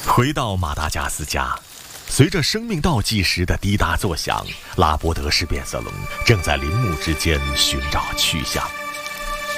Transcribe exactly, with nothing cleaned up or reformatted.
回到马达加斯加，随着生命倒计时的滴答作响，拉伯德式变色龙正在林木之间寻找去向。